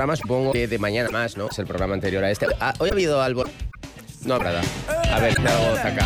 programa, supongo que de mañana más, ¿no? Es el programa anterior a este. Hoy ha habido algo... No, verdad. A ver, me hago acá.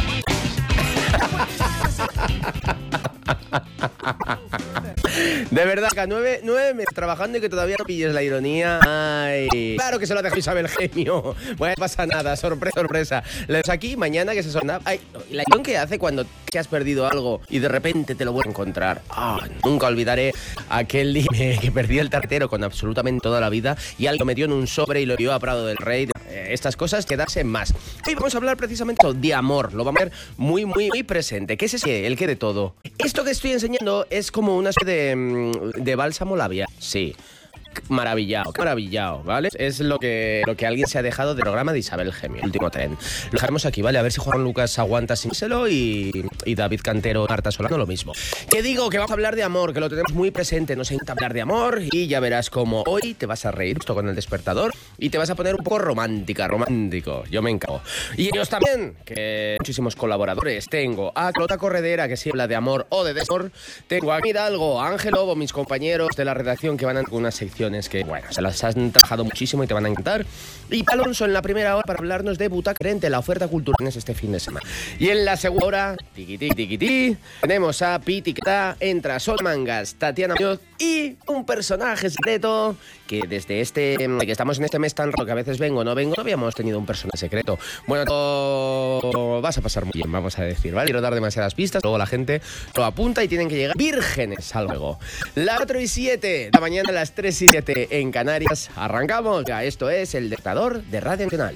De verdad, que 9 meses trabajando y que todavía no pilles la ironía. Ay, claro que se lo ha dejado Isabel Gemio. Bueno, no pasa nada, sorpresa. Los aquí, mañana que se suena. Ay, la ilusión que hace cuando que has perdido algo y de repente te lo vuelves a encontrar. Nunca olvidaré aquel día que perdí el tartero con absolutamente toda la vida y alguien lo metió en un sobre y lo dio a Prado del Rey. Estas cosas quedarse más. Hoy vamos a hablar precisamente de amor. Lo vamos a ver muy presente. ¿Qué es ese? El qué de todo. Esto que estoy enseñando es como una especie de bálsamo labial. Sí. Maravillado, ¿vale? Es lo que alguien se ha dejado del programa de Isabel Gemio, el último tren. Lo dejaremos aquí, ¿vale? A ver si Juan Lucas aguanta sin selo y David Cantero, Marta Solano, lo mismo. Que digo que vamos a hablar de amor, que lo tenemos muy presente. Nos encanta hablar de amor y ya verás cómo hoy te vas a reír justo con el despertador y te vas a poner un poco romántico. Yo me encargo. Y ellos también, que muchísimos colaboradores. Tengo a Clota Corredera, que sí habla de amor o de desamor. Tengo a Hidalgo, a Ángel Lobo, mis compañeros de la redacción que van a con una sección que, bueno, se las han trabajado muchísimo y te van a encantar. Y Alonso en la primera hora para hablarnos de Butaca Crente, la oferta cultural este fin de semana. Y en la segunda hora, tiquití, tenemos a Piti, que entra Sol Mangas, Tatiana Muñoz y un personaje secreto que desde que estamos en este mes tan raro que a veces vengo o no habíamos tenido un personaje secreto. Bueno, todo vas a pasar muy bien, vamos a decir, ¿vale? Quiero dar demasiadas pistas, luego la gente lo apunta y tienen que llegar vírgenes al juego. Las 4:07 de la mañana, las 3:07 en Canarias. Arrancamos. Ya, esto es El Despertador de Radio Nacional.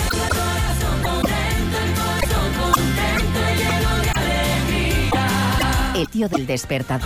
El tío del despertador.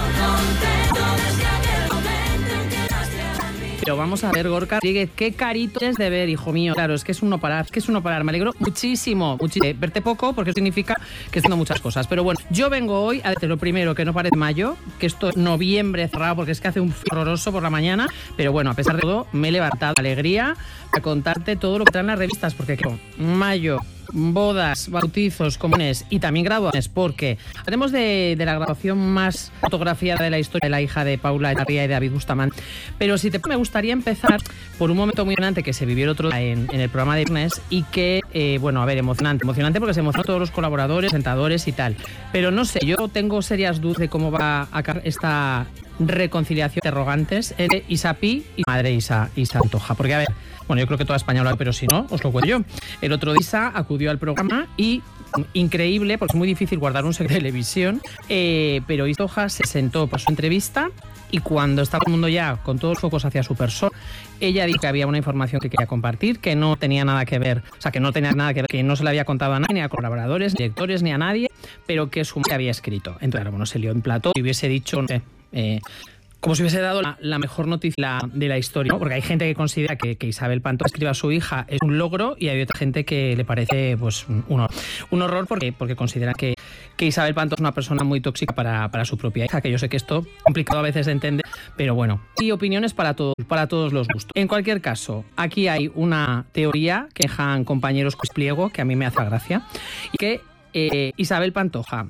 Pero vamos a ver, Gorka Rodríguez, qué carito es de ver, hijo mío. Claro, es que es un no parar, Me alegro muchísimo. Verte poco, porque eso significa que estoy haciendo muchas cosas. Pero bueno, yo vengo hoy a decir lo primero, que no parece mayo, que esto es noviembre cerrado, porque es que hace un frío horroroso por la mañana. Pero bueno, a pesar de todo, me he levantado de alegría a contarte todo lo que traen las revistas, porque claro, mayo, bodas, bautizos, comunes y también graduaciones, porque hablemos de la graduación más fotografiada de la historia de la hija de Paula Echevarría y de David Bustamante. Pero me gustaría empezar por un momento muy emocionante que se vivió el otro día en el programa de viernes y que, emocionante porque se emocionó todos los colaboradores, presentadores y tal. Pero no sé, yo tengo serias dudas de cómo va a acabar esta reconciliación de interrogantes entre Isapi y madre Isa Pantoja. Porque, a ver, bueno, yo creo que toda España lo sabe, pero si no, os lo cuento yo. El otro día Isa acudió al programa y, increíble, porque es muy difícil guardar un secreto de televisión, pero Isa Pantoja se sentó por su entrevista y cuando estaba todo el mundo ya con todos los focos hacia su persona, ella dijo que había una información que quería compartir, que no tenía nada que ver, que no se le había contado a nadie, ni a colaboradores, ni directores, ni a nadie, pero que su madre había escrito. Entonces, bueno, se lió en plató y hubiese dicho, no sé, como si hubiese dado la mejor noticia de la historia, ¿no? Porque hay gente que considera que Isabel Pantoja escriba a su hija es un logro y hay otra gente que le parece pues un horror porque considera que Isabel Pantoja es una persona muy tóxica para su propia hija, que yo sé que esto es complicado a veces de entender, pero bueno, y opiniones para todos los gustos. En cualquier caso, aquí hay una teoría que dejan compañeros con pliego, que a mí me hace gracia, y que Isabel Pantoja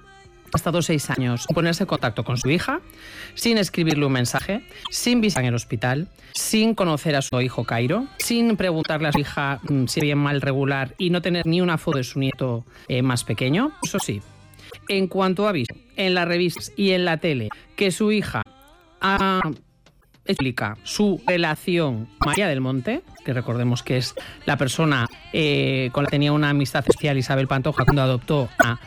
ha estado 6 años sin ponerse en contacto con su hija, sin escribirle un mensaje, sin visitar en el hospital, sin conocer a su hijo Cairo, sin preguntarle a su hija si bien mal regular y no tener ni una foto de su nieto más pequeño. Eso sí, en cuanto ha visto en las revistas y en la tele que su hija explica su relación con María del Monte, que recordemos que es la persona con la que tenía una amistad especial Isabel Pantoja cuando adoptó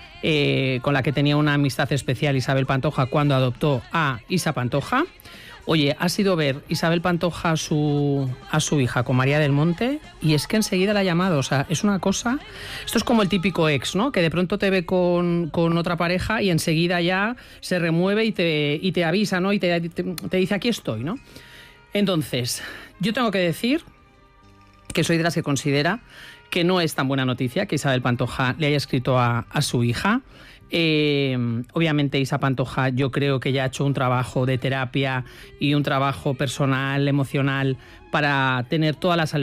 a Isa Pantoja. Oye, ha sido ver Isabel Pantoja a su hija con María del Monte y es que enseguida la ha llamado. O sea, es una cosa... Esto es como el típico ex, ¿no? Que de pronto te ve con otra pareja y enseguida ya se remueve y te avisa, ¿no? Y te dice, aquí estoy, ¿no? Entonces, yo tengo que decir que soy de las que considera que no es tan buena noticia que Isabel Pantoja le haya escrito a su hija. Obviamente Isa Pantoja yo creo que ya ha hecho un trabajo de terapia y un trabajo personal, emocional, para tener todas las